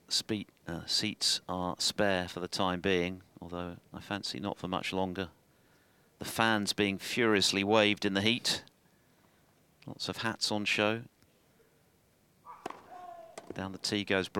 seats are spare for the time being, although I fancy not for much longer. The fans being furiously waved in the heat. Lots of hats on show. Down the tee goes